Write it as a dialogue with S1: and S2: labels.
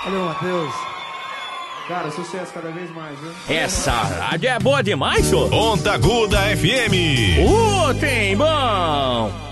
S1: Valeu, Matheus. Cara, sucesso cada vez mais, viu?
S2: Essa rádio é boa demais, senhor.
S3: Ponta Aguda FM.
S2: Tem bom.